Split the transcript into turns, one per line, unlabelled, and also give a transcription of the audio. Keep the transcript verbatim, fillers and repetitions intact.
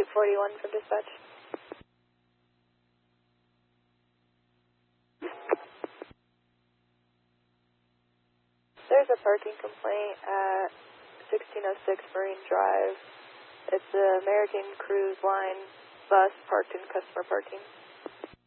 forty-one from dispatch. There's a parking complaint at sixteen oh six Marine Drive. It's the American Cruise Line bus parked in customer parking.